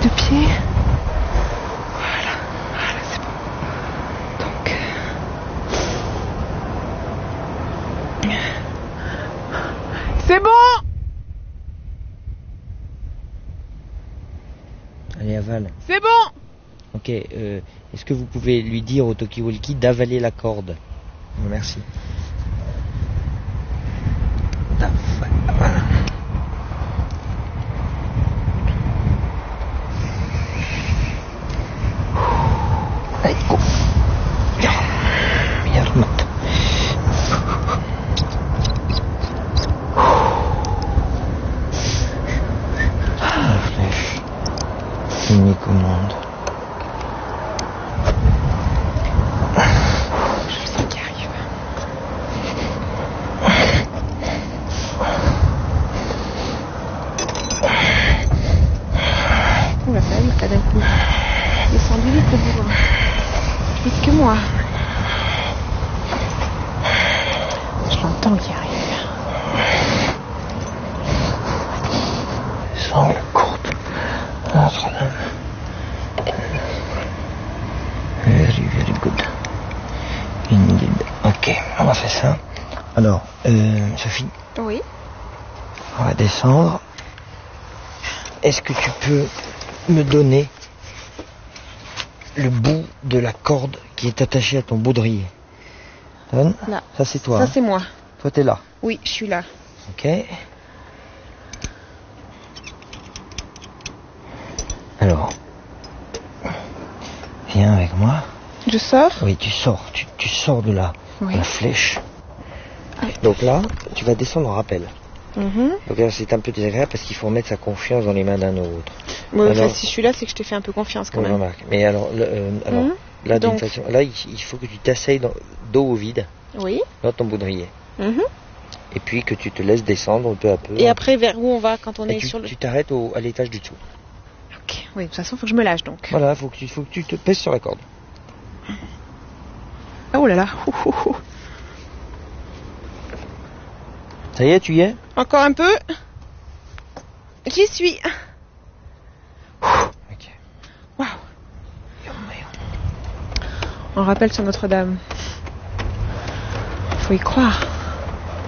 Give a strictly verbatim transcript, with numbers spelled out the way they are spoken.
à pied. Voilà, voilà, c'est bon. Donc... C'est bon! Allez, avale. C'est bon! Ok, euh, est-ce que vous pouvez lui dire au talkie-walkie d'avaler la corde? Merci. Voilà. Allez, go. Bien remonte. La flèche unique au monde. Je le sens qui arrive. Ouh, la famille, là d'un coup. Descendu vite, le bourreau. Plus vite que moi. Je l'entends qui arrive. Sans la courbe. Notre-Dame. Very, very good. Indeed. Ok, on va faire ça. Alors, euh, Sophie, Oui. on va descendre. Est-ce que tu peux me donner le bout de la corde qui est attachée à ton baudrier? Donne. Là. Ça c'est toi. Ça, hein. c'est moi. Toi t'es là. Oui, je suis là. Ok. Alors, viens avec moi. Je sors? Oui, tu sors. Tu, tu sors de la, Oui. de la flèche. Ah. Donc là, tu vas descendre en rappel. Mhm. Donc là, c'est un peu désagréable parce qu'il faut remettre sa confiance dans les mains d'un autre. Ouais, Alors- enfin, si je suis là, c'est que je t'ai fait un peu confiance quand On même. remarque. Mais alors, le- euh, alors Mhm. là, d'une Donc- façon, là, il, il faut que tu t'asseyes dans- dos au vide, Oui. dans ton baudrier. Mhm. Et puis que tu te laisses descendre peu à peu. Et après, vers où on va quand on Et est tu, sur le... tu t'arrêtes au- à l'étage du dessous. Ok. Oui, de toute façon, il faut que je me lâche donc. Voilà, faut que tu, faut que tu te pèses sur la corde. Oh là là. Ouh, ouh, ouh. Ça y est, tu y es? Encore un peu. J'y suis. Ok. Waouh. On rappelle sur Notre-Dame. Faut y croire.